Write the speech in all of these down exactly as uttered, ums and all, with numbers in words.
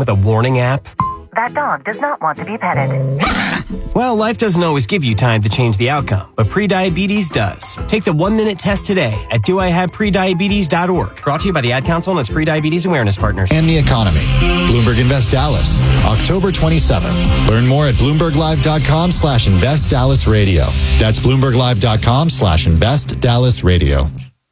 with a warning app? That dog does not want to be petted. Well, life doesn't always give you time to change the outcome, but prediabetes does. Take the one-minute test today at do I have prediabetes dot org. Brought to you by the Ad Council and its Prediabetes Awareness Partners. And the economy. Bloomberg Invest Dallas, October twenty-seventh. Learn more at bloomberg live dot com slash invest dallas radio. That's bloomberg live dot com slash invest dallas radio.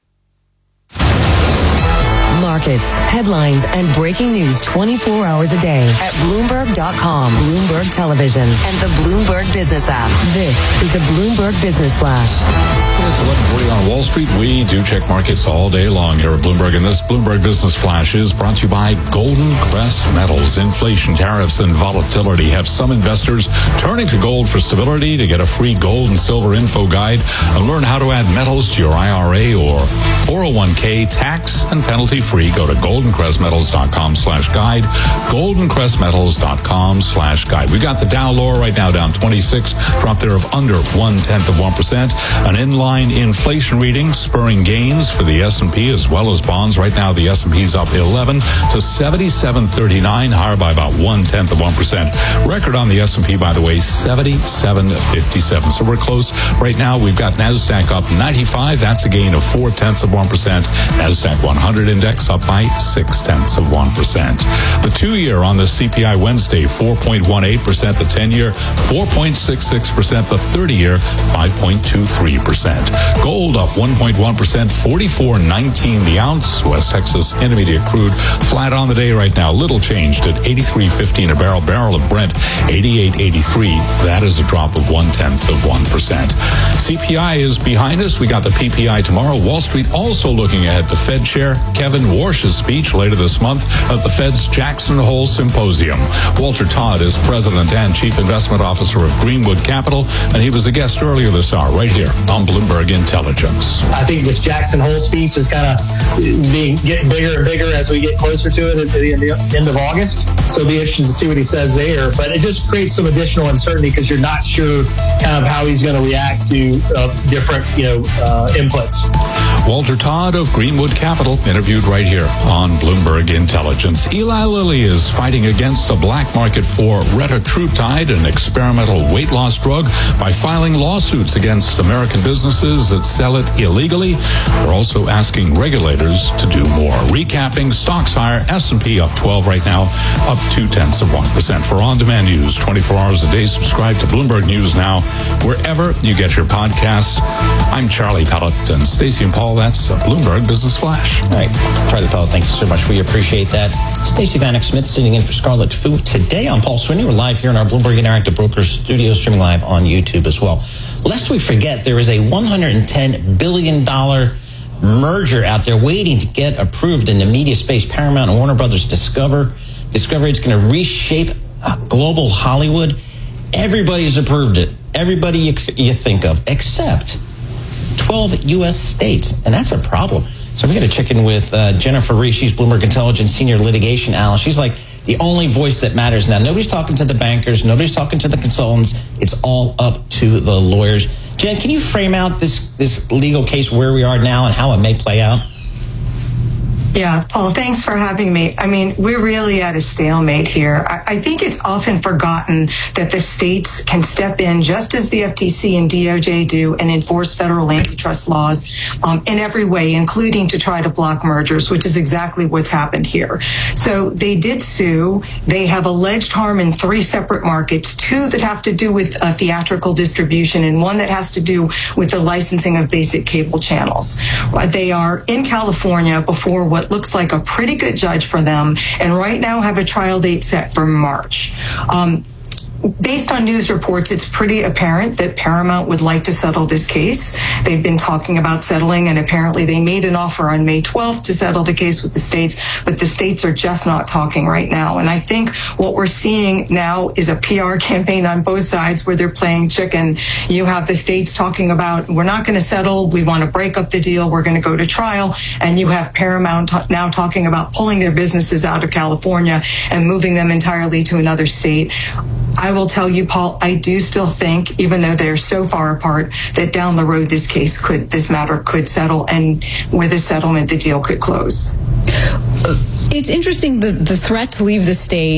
Markets, headlines, and breaking news twenty-four hours a day at bloomberg dot com, Bloomberg Television, and the Bloomberg Business app. This is the Bloomberg Business Flash. It's eleven forty on Wall Street. We do check markets all day long here at Bloomberg, and this Bloomberg Business Flash is brought to you by Golden Crest Metals. Inflation, tariffs, and volatility have some investors turning to gold for stability. To get a free gold and silver info guide and learn how to add metals to your I R A or four oh one k tax and penalty free, go to golden crest metals dot com slash guide, golden crest metals dot com slash guide. We've got the Dow lower right now, down twenty-six, drop there of under one-tenth of one percent. An inline inflation reading spurring gains for the S and P as well as bonds. Right now, the S and P's up eleven to seventy-seven thirty-nine, higher by about one-tenth of one percent. Record on the S and P, by the way, seventy-seven fifty-seven. So we're close. Right now, we've got NASDAQ up ninety-five. That's a gain of four-tenths of one percent. NASDAQ one hundred index up by six-tenths of one percent. The two-year on the C P I Wednesday, four point one eight percent. The ten-year, four point six six percent. The thirty-year, five point two three percent. Gold up one point one percent, forty-four nineteen the ounce. West Texas Intermediate crude flat on the day right now. Little changed at eighty-three fifteen a barrel. Barrel of Brent, eighty-eight eighty-three. That is a drop of one-tenth of one percent. C P I is behind us. We got the P P I tomorrow. Wall Street also looking ahead to Fed Chair Kevin Warsh's speech later this month at the Fed's Jackson Hole Symposium. Walter Todd is President and Chief Investment Officer of Greenwood Capital, and he was a guest earlier this hour right here on Bloomberg Intelligence. I think this Jackson Hole speech is kind of being getting bigger and bigger as we get closer to it at the end of August. So it'll be interesting to see what he says there. But it just creates some additional uncertainty because you're not sure kind of how he's going to react to uh, different, you know, uh, inputs. Walter Todd of Greenwood Capital, interviewed right here on Bloomberg Intelligence. Eli Lilly is fighting against a black market for retatrutide, an experimental weight loss drug, by filing lawsuits against American businesses that sell it illegally. We're also asking regulators to do more. Recapping, stocks higher, S and P up twelve right now, up two-tenths of one percent. For on-demand news twenty-four hours a day, subscribe to Bloomberg News Now, wherever you get your podcasts. I'm Charlie Pellet and Stacey and Paul. That's a Bloomberg Business Flash. All right, Charlie Pellet, thank you so much. We appreciate that. Stacey Vanek Smith sitting in for Scarlett Fu today on Paul Sweeney. We're live here in our Bloomberg Interactive Brokers studio, streaming live on YouTube as well. Lest we forget, there is a one hundred ten billion dollars merger out there waiting to get approved in the media space. Paramount and Warner Brothers Discover. Discovery, it's going to reshape uh, global Hollywood. Everybody's approved it. Everybody you, you think of, except twelve U S states. And that's a problem. So we're going to check in with uh, Jennifer Reese. She's Bloomberg Intelligence Senior Litigation Analyst. She's like the only voice that matters now. Nobody's talking to the bankers. Nobody's talking to the consultants. It's all up to the lawyers. Jen, can you frame out this, this legal case, where we are now and how it may play out? Yeah, Paul, thanks for having me. I mean, we're really at a stalemate here. I, I think it's often forgotten that the states can step in just as the F T C and D O J do and enforce federal antitrust laws um, in every way, including to try to block mergers, which is exactly what's happened here. So they did sue. They have alleged harm in three separate markets, two that have to do with uh, theatrical distribution and one that has to do with the licensing of basic cable channels. Uh, they are in California before what What looks like a pretty good judge for them, and right now have a trial date set for March. Um, Based on news reports, it's pretty apparent that Paramount would like to settle this case. They've been talking about settling, and apparently they made an offer on May twelfth to settle the case with the states, but the states are just not talking right now. And I think what we're seeing now is a P R campaign on both sides where they're playing chicken. You have the states talking about, we're not going to settle, we want to break up the deal, we're going to go to trial. And you have Paramount t- now talking about pulling their businesses out of California and moving them entirely to another state. I will tell you, Paul, I do still think, even though they're so far apart, that down the road this case could, this matter could settle, and with a settlement, the deal could close. It's interesting, the, the threat to leave the state